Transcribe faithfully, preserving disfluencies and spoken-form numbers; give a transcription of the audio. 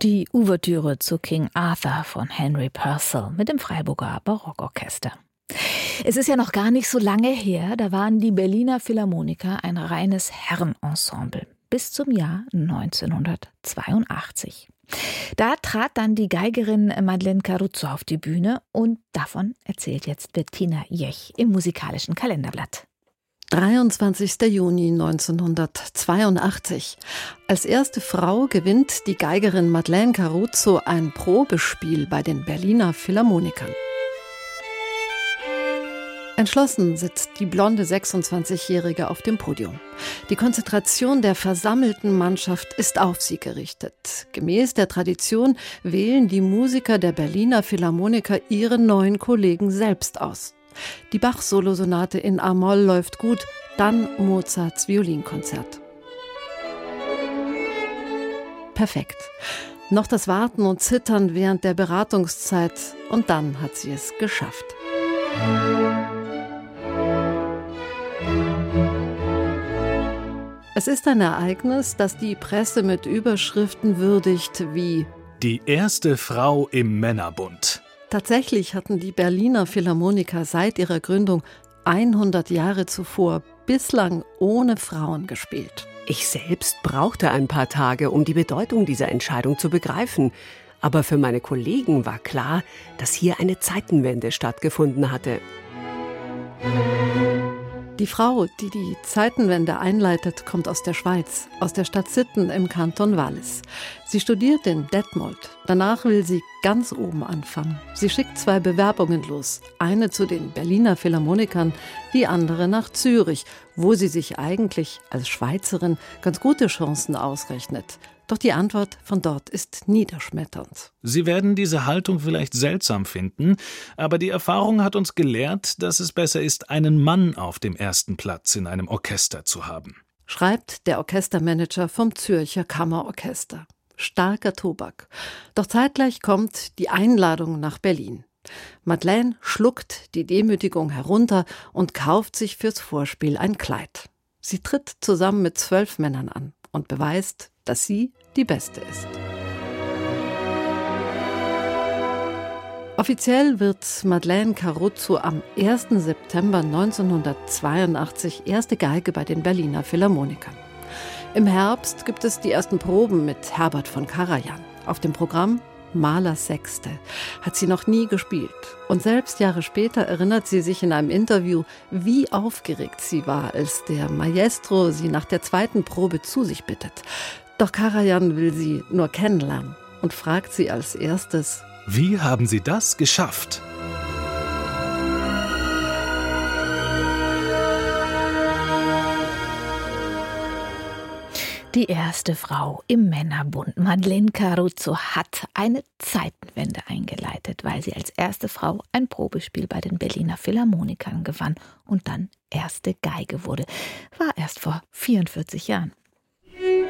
Die Ouvertüre zu King Arthur von Henry Purcell mit dem Freiburger Barockorchester. Es ist ja noch gar nicht so lange her, da waren die Berliner Philharmoniker ein reines Herrenensemble bis zum Jahr neunzehnhundertzweiundachtzig. Da trat dann die Geigerin Madeleine Caruso auf die Bühne und davon erzählt jetzt Bettina Jech im musikalischen Kalenderblatt. dreiundzwanzigster Juni neunzehnhundertzweiundachtzig. Als erste Frau gewinnt die Geigerin Madeleine Caruso ein Probespiel bei den Berliner Philharmonikern. Entschlossen sitzt die blonde sechsundzwanzigjährige auf dem Podium. Die Konzentration der versammelten Mannschaft ist auf sie gerichtet. Gemäß der Tradition wählen die Musiker der Berliner Philharmoniker ihre neuen Kollegen selbst aus. Die Bach-Solosonate in A-Moll läuft gut, dann Mozarts Violinkonzert. Perfekt. Noch das Warten und Zittern während der Beratungszeit und dann hat sie es geschafft. Es ist ein Ereignis, das die Presse mit Überschriften würdigt wie Die erste Frau im Männerbund. Tatsächlich hatten die Berliner Philharmoniker seit ihrer Gründung hundert Jahre zuvor bislang ohne Frauen gespielt. Ich selbst brauchte ein paar Tage, um die Bedeutung dieser Entscheidung zu begreifen. Aber für meine Kollegen war klar, dass hier eine Zeitenwende stattgefunden hatte. Die Frau, die die Zeitenwende einleitet, kommt aus der Schweiz, aus der Stadt Sitten im Kanton Wallis. Sie studiert in Detmold. Danach will sie ganz oben anfangen. Sie schickt zwei Bewerbungen los. Eine zu den Berliner Philharmonikern, die andere nach Zürich, wo sie sich eigentlich als Schweizerin ganz gute Chancen ausrechnet. Doch die Antwort von dort ist niederschmetternd. Sie werden diese Haltung vielleicht seltsam finden, aber die Erfahrung hat uns gelehrt, dass es besser ist, einen Mann auf dem ersten Platz in einem Orchester zu haben. Schreibt der Orchestermanager vom Zürcher Kammerorchester. Starker Tobak. Doch zeitgleich kommt die Einladung nach Berlin. Madeleine schluckt die Demütigung herunter und kauft sich fürs Vorspiel ein Kleid. Sie tritt zusammen mit zwölf Männern an und beweist, dass sie die Beste ist. Offiziell wird Madeleine Caruso am ersten September neunzehnhundertzweiundachtzig erste Geige bei den Berliner Philharmonikern. Im Herbst gibt es die ersten Proben mit Herbert von Karajan. Auf dem Programm Mahlers Sechste. Hat sie noch nie gespielt. Und selbst Jahre später erinnert sie sich in einem Interview, wie aufgeregt sie war, als der Maestro sie nach der zweiten Probe zu sich bittet. Doch Karajan will sie nur kennenlernen und fragt sie als erstes: Wie haben Sie das geschafft? Die erste Frau im Männerbund, Madeleine Caruso, hat eine Zeitenwende eingeleitet, weil sie als erste Frau ein Probespiel bei den Berliner Philharmonikern gewann und dann erste Geige wurde. War erst vor vierundvierzig Jahren.